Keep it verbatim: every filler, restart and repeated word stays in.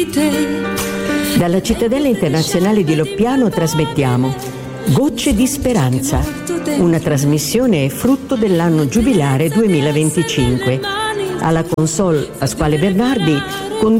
Dalla Cittadella Internazionale di Loppiano trasmettiamo Gocce di Speranza, una trasmissione frutto dell'anno giubilare duemilaventicinque. Alla console Pasquale Bernardi, conduce